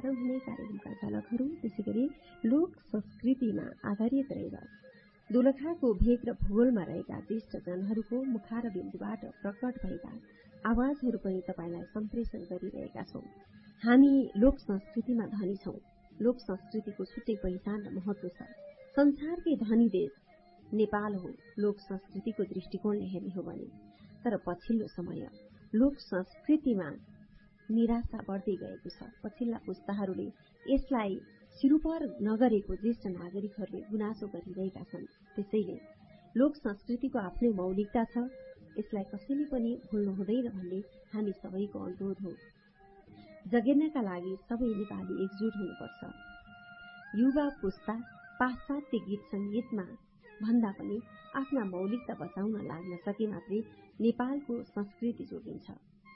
प्रसारण हुने कार्यक्रमका झलकहरू, त्यसैगरी लोक संस्कृतिमा आधारित रहेर दोलखाको भेग र भूगोलमा रहेका ज्येष्ठ जनहरूको मुखार बिन्दुबाट प्रकट भएका आवाजहरू पनि तपाईलाई सम्प्रेषण गरिरहेका छौं। हामी लोक संस्कृतिमा धनी छौं। लोक संस्कृतिको छुट्टै पहिचान र महत्व छ। संसारकै धनी देश नेपाल हो लोक संस्कृतिको दृष्टिकोणले हेर्ने हो भने। तर पछिल्लो समय लोक संस्कृतिमा निराशा बढ्दै गएको छ। पछिल्ला पुस्ताहरूले यसलाई सिरुपर नगरेको ज्येष्ठ नागरिकहरूले गुनासो गरिरहेका छन्। त्यसैले लोक संस्कृतिको आफ्नै मौलिकता छ, यसलाई कसैले पनि भुल्नु हुँदैन भन्ने हामी सबैको अनुरोध हो। जगेर्नका लागि सबै नेपाली एकजुट हुनुपर्छ। युवा पुस्ता पाश्चात्य गीत संगीतमा भन्दा पनि आफ्ना मौलिकता बचाउन लाग्न सके मात्रै नेपालको संस्कृति जोडिन्छ।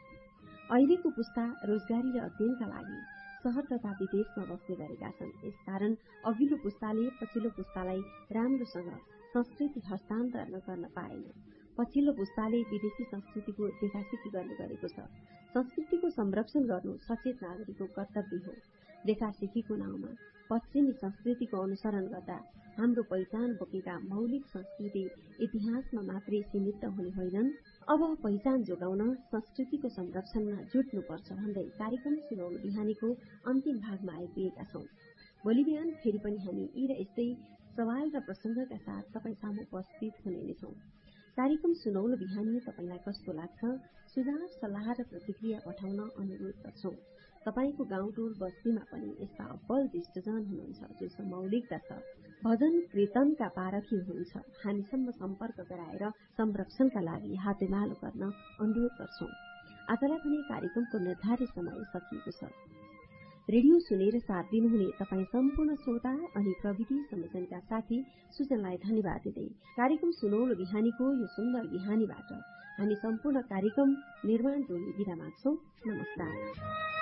अहिलेको पुस्ता रोजगारी र अध्ययनका लागि शहर तथा विदेशमा बस्ने गरेका छन्। यसकारण अघिल्लो पुस्ताले पछिल्लो पुस्तालाई राम्रोसँग संस्कृति हस्तान्तरण गर्न पाएन। पछिल्लो पुस्ताले विदेशी संस्कृतिको देखासेखी गर्ने गरेको छ। संस्कृतिको संरक्षण गर्नु सचेत नागरिकको कर्तव्य हो। देखासेखीको नाउँमा पश्चिमी संस्कृतिको अनुसरण गर्दा हाम्रो पहिचान बोकेका मौलिक संस्कृति इतिहासमा मात्रै सीमित हुने होइनन्। अब पहिचान जोगाउन संस्कृतिको संरक्षणमा जुट्नुपर्छ भन्दै कार्यक्रम सुनौलो बिहानीको अन्तिम भागमा आइपुगेका छौं। भोलि बिहान फेरि पनि हामी यी र यस्तै सवाल र प्रसंगका साथ तपाईँ सामु उपस्थित हुने नै छौं। कार्यक्रम सुनौलो बिहानी तपाईलाई कस्तो लाग्छ? सुझाव, सल्लाह र प्रतिक्रिया पठाउन अनुरोध गर्छौं। तपाईको गाउँ टोल बस्तीमा पनि यस्ता अब्बल ज्येष्ठजन हुनुहुन्छ जो मौलिकता छ, भजन कीर्तनका पारखी हुनुहुन्छ। हामीसम्म सम्पर्क गराएर संरक्षणका लागि हातेमालो गर्न अनुरोध गर्छौं। आजलाई भने कार्यक्रमको निर्धारित समय सकिएको छ। रेडियो सुनेर साथ दिनुहुने तपाईँ सम्पूर्ण श्रोता अनि प्रविधि संयोजनका साथी सुजनलाई धन्यवाद दिँदै कार्यक्रम सुनौलो बिहानीको यो सुन्दर बिहानीबाट हामी सम्पूर्ण कार्यक्रम निर्माण टोली बिदा माग्छौं। नमस्कार।